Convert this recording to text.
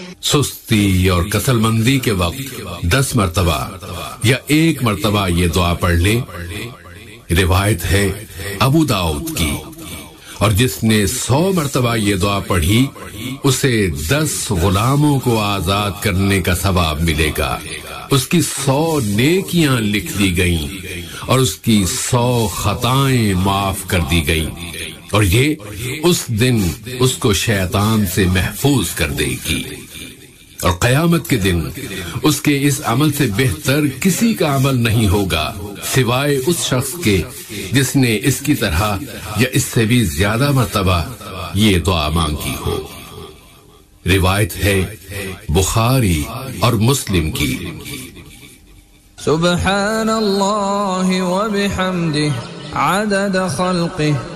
सुस्ती और कसलमंदी के वक्त 10 मर्तबा या 1 मर्तबा ये दुआ पढ़ ले। रिवायत है अबू दाऊद की, और जिसने 100 मर्तबा ये दुआ पढ़ी उसे 10 गुलामों को आजाद करने का सवाब मिलेगा। उसकी 100 नेकियां लिख दी गईं और उसकी 100 खताएं माफ कर दी गईं, और ये उस दिन उसको शैतान से महफूज कर देगी। और कयामत के दिन उसके इस अमल से बेहतर किसी का अमल नहीं होगा सिवाय उस शख्स के जिसने इसकी तरह या इससे भी ज्यादा मर्तबा ये दुआ मांगी हो। रिवायत है बुखारी और मुस्लिम की। सुब्हानल्लाहि व बिहम्दिही अदद खल्क़िही